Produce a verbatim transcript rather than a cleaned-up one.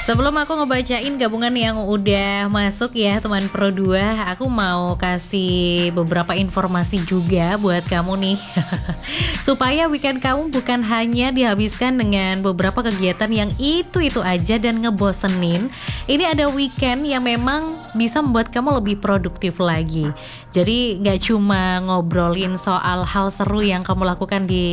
Sebelum aku ngebacain gabungan yang udah masuk ya teman Pro dua, aku mau kasih beberapa informasi juga buat kamu nih. Supaya weekend kamu bukan hanya dihabiskan dengan beberapa kegiatan yang itu-itu aja dan ngebosenin. Ini ada weekend yang memang bisa membuat kamu lebih produktif lagi. Jadi gak cuma ngobrolin soal hal seru yang kamu lakukan di